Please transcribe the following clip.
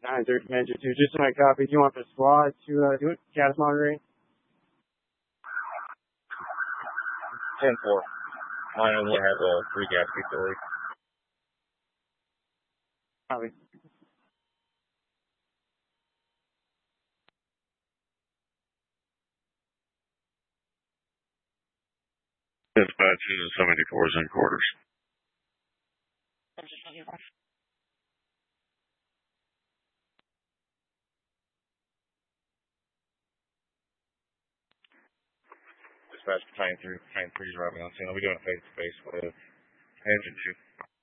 9-3 Commander 2, just my copy. Do you want the squad to do it? Status monitoring? 10-4. Mine only has a 3 gas facility. Copy. Dispatch is 74's in quarters. Dispatch Battalion 3's arriving on scene. I'll be doing a face-to-face with Engine 2.